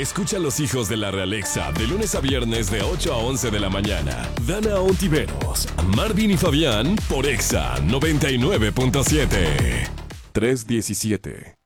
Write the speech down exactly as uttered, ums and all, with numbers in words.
Escucha a los hijos de la realeza de lunes a viernes de ocho a once de la mañana. Dana Ontiveros, Marvin y Fabián por Exa noventa y nueve punto siete. tres diecisiete.